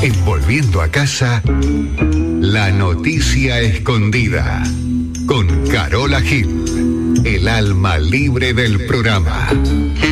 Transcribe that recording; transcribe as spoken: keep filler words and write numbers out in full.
En Volviendo a Casa, la noticia escondida. Con Carola Gil, el alma libre del programa.